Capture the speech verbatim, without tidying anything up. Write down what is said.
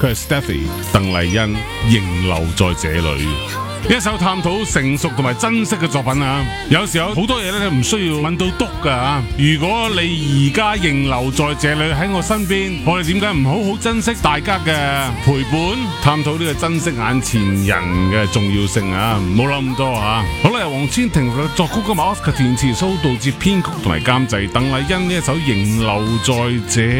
佢係 Stephy 鄧麗欣，仍留在這裏。一首探討成熟同埋珍惜嘅作品啊！有時候好多嘢咧唔需要問到篤噶。如果你而家仍留在這裏喺我身邊，我哋點解唔好好珍惜大家嘅陪伴？探討呢個珍惜眼前人嘅重要性啊！唔好諗咁多啊！好啦，由黃千婷嘅作曲，今日 Oscar 填詞，蘇道哲編曲同埋監製，鄧麗欣呢一首仍留在這